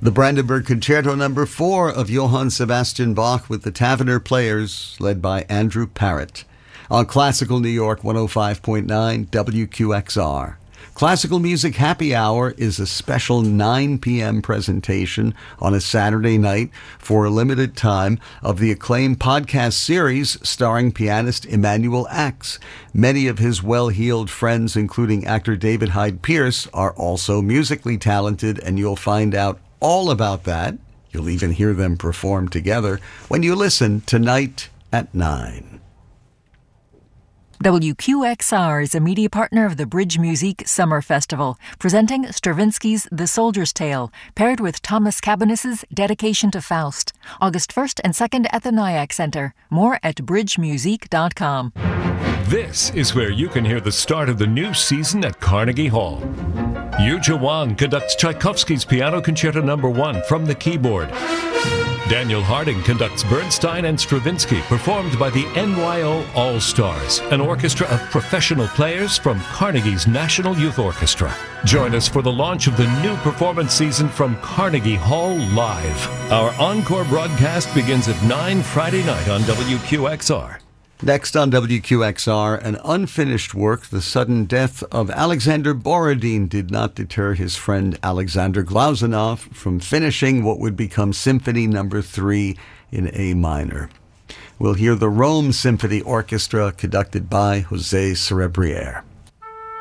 The Brandenburg Concerto No. 4 of Johann Sebastian Bach with the Taverner Players, led by Andrew Parrott. On Classical New York 105.9 WQXR. Classical Music Happy Hour is a special 9 p.m. presentation on a Saturday night for a limited time of the acclaimed podcast series starring pianist Emanuel Ax. Many of his well-heeled friends, including actor David Hyde Pierce, are also musically talented, and you'll find out all about that. You'll even hear them perform together when you listen tonight at 9. WQXR is a media partner of the Bridge Musique Summer Festival, presenting Stravinsky's The Soldier's Tale, paired with Thomas Cabinas's Dedication to Faust, August 1st and 2nd at the Nyack Center. More at bridgemusique.com. This is where you can hear the start of the new season at Carnegie Hall. Yuja Wang conducts Tchaikovsky's Piano Concerto No. 1 from the keyboard. Daniel Harding conducts Bernstein and Stravinsky, performed by the NYO All-Stars, an orchestra of professional players from Carnegie's National Youth Orchestra. Join us for the launch of the new performance season from Carnegie Hall Live. Our encore broadcast begins at 9 Friday night on WQXR. Next on WQXR, an unfinished work. The sudden death of Alexander Borodin did not deter his friend Alexander Glazunov from finishing what would become Symphony No. 3 in A minor. We'll hear the Rome Symphony Orchestra conducted by José Cerebriere.